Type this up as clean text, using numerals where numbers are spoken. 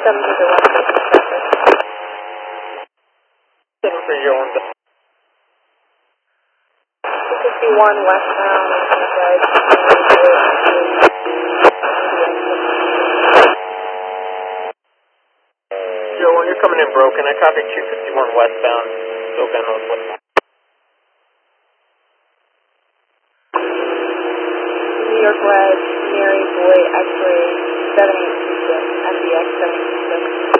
251 westbound, Joe, when you're coming in broken, I copy 251 westbound, SoCal Northwest. New York Red, Mary Boy, X-ray 7826, MBX 726.